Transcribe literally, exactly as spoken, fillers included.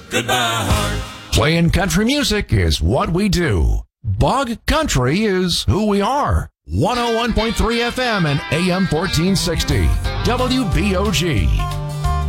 Goodbye, heart. Playing country music is what we do. Bog Country is who we are. one oh one point three F M and A M fourteen sixty. W B O G.